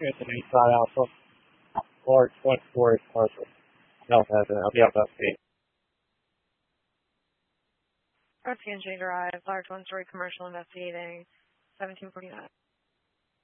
Anthony Side Alpha, Clark 24 is Parker. Delta, I'll be up update. RTNJ Drive, large one-story commercial investigating 1749.